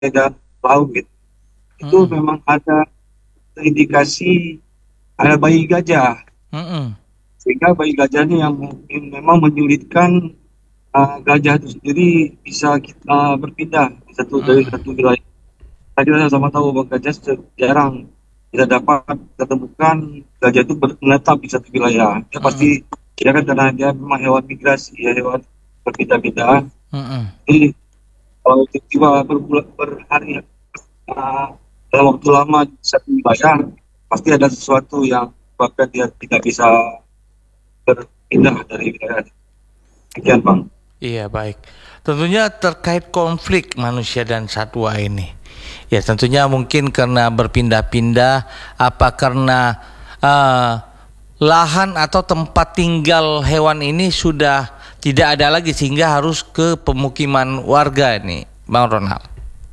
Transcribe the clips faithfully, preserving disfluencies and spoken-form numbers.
dan laut gitu. Itu Mm-mm. memang ada indikasi ada bayi gajah, Mm-mm. sehingga bayi gajah ini yang mungkin memang menyulitkan uh, gajah itu sendiri bisa kita berpindah di satu dari Mm-mm. satu wilayah. Kita sama tahu bahwa gajah jarang kita dapat kita temukan gajah itu ber- menetap di satu wilayah. Dia pasti Mm-mm. dia kan karena dia memang hewan migrasi, ya hewan berpindah-pindah. Mm-mm. Jadi kalau tiba-tiba berbulan berhari uh, dalam waktu lama di satu wilayah, pasti ada sesuatu yang menyebabkan dia tidak bisa berpindah dari wilayah. Sekian Bang. Iya, baik. Tentunya terkait konflik manusia dan satwa ini. Ya, tentunya mungkin karena berpindah-pindah, apa karena eh, lahan atau tempat tinggal hewan ini sudah tidak ada lagi sehingga harus ke pemukiman warga ini, Bang Ronald.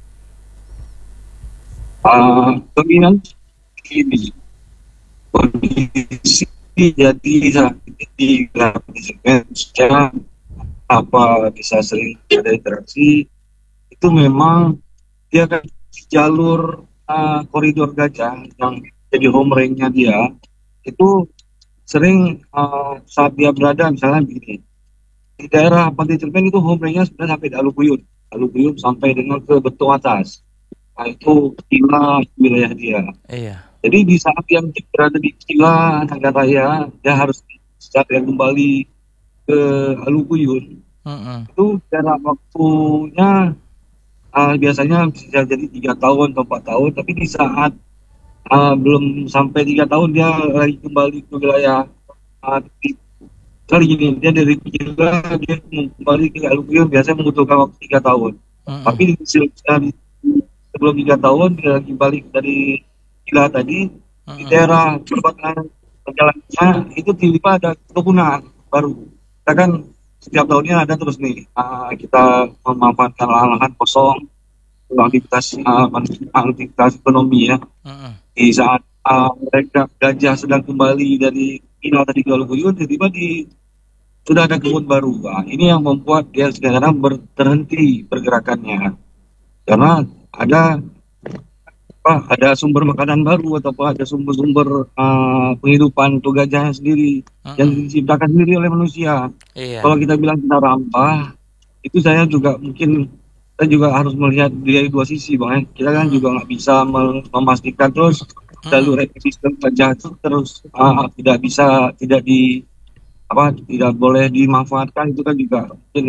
Uh, kemungkinan ini kondisi jadi saat ini di secara apa bisa sering ada interaksi itu memang dia kan di jalur uh, koridor gajah yang jadi home range-nya dia itu sering uh, saat dia berada misalnya begini di daerah Pantai Cerpen itu home range-nya sebenarnya sampai di Alukuyun Alukuyun sampai dengan ke Beto atas. Nah, itu Kila wilayah dia. Iya. Jadi di saat yang berada di Kila Naga Raya, dia harus secara kembali ke Alukuyun. Mm-mm. Itu jarak waktunya uh, biasanya bisa jadi tiga tahun atau empat tahun, tapi di saat uh, belum sampai tiga tahun dia lagi kembali ke wilayah uh, di, kali ini dia dari Kila dia kembali ke Alukuyun biasanya membutuhkan waktu tiga tahun. Tapi Mm-mm. di, di, sebelum tiga tahun dia lagi balik dari Kila tadi di Mm-mm. daerah perbatasan perjalanannya itu tiba-tiba ada kepunahan baru. Kita kan setiap tahunnya ada terus nih uh, kita memanfaatkan lahan-lahan kosong untuk aktivitas uh, aktivitas ekonomi ya. Mm-mm. Di saat uh, mereka gajah sedang kembali dari Kila tadi ke Alukuyun, tiba-tiba di sudah ada kebun baru. Nah, ini yang membuat dia sekarang berterhenti pergerakannya karena ada apa ada sumber makanan baru atau apa ada sumber-sumber uh, penghidupan untuk gajahnya sendiri yang Mm-mm. diciptakan sendiri oleh manusia. Kalau Iya. kita bilang kita ramah, itu saya juga mungkin kita juga harus melihat dari dua sisi, bang. Ya. Kita kan Mm-mm. juga nggak bisa mem- memastikan terus jalur Mm-mm. ekosistem gajah itu terus uh, tidak bisa tidak di apa tidak boleh dimanfaatkan itu kan juga mungkin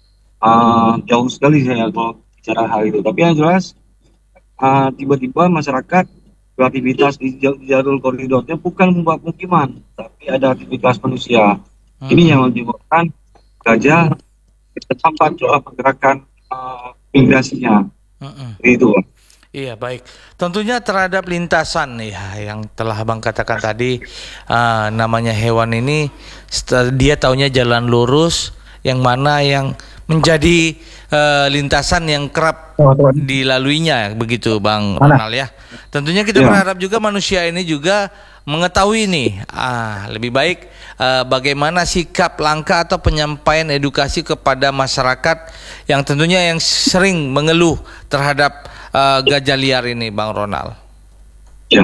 uh, jauh sekali saya kalau bicara hal itu. Tapi yang jelas uh, tiba-tiba masyarakat beraktivitas di jal- jalur koridornya bukan membuat pemukiman, tapi ada aktivitas manusia. Ini yang Mm-mm. menyebabkan gajah terhambat dalam pergerakan uh, migrasinya. Mm-mm. Itu. Iya, baik. Tentunya terhadap lintasan ya yang telah Abang katakan tadi, ah, namanya hewan ini st- dia taunya jalan lurus yang mana yang menjadi eh, lintasan yang kerap dilaluinya begitu Bang Mana? Ronald ya. Tentunya kita Ya, berharap juga manusia ini juga mengetahui nih, ah lebih baik eh, bagaimana sikap langkah atau penyampaian edukasi kepada masyarakat yang tentunya yang sering mengeluh terhadap eh, gajah liar ini, Bang Ronald. ya.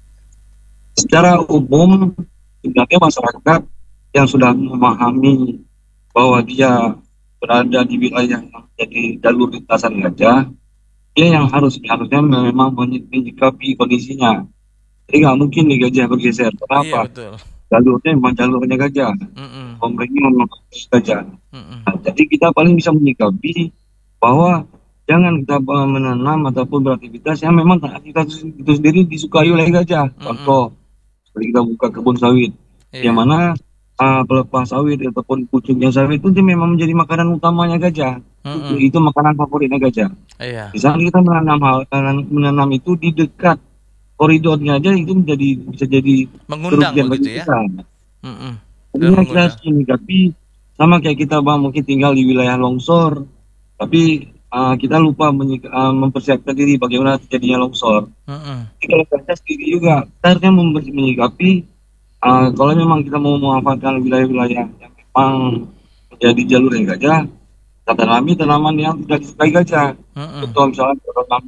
Secara umum sebenarnya masyarakat yang sudah memahami bahwa dia berada di wilayah yang menjadi jalur lintasan gajah, dia yang harus harusnya memang menyikapi kondisinya. Jadi nggak mungkin nih gajah bergeser. Iya Kenapa? betul. Jalurnya memang jalurnya gajah. Mm-mm. Pemerintah memang gajah. Mm-mm. Nah, jadi kita paling bisa menyikapi bahwa jangan kita eh, menanam ataupun beraktivitas yang memang aktivitas itu sendiri disukai oleh gajah. Mm-mm. Contoh, seperti kita buka kebun sawit, yang Iya. mana uh, pelepah sawit ataupun pucuknya sawit itu dia memang menjadi makanan utamanya gajah. Itu, Mm-mm. itu makanan favoritnya gajah. Iya. Di saat kita menanam hal menanam itu di dekat koridornya aja itu menjadi bisa jadi Mengundang kerugian bagi begitu ya. kita. Mm-mm. Dan Sebenarnya kita harus mengundang. menyikapi sama kayak kita bang mungkin tinggal di wilayah longsor, tapi uh, kita lupa menyik- uh, mempersiapkan diri bagaimana terjadinya longsor. Mm-mm. Jadi kalau kita sendiri juga kita harusnya mem- menyikapi uh, kalau memang kita mau memanfaatkan wilayah-wilayah yang memang menjadi jalur yang gajah, kita kita tanami tanaman yang tidak disukai gajah. Mm-mm. Contoh misalnya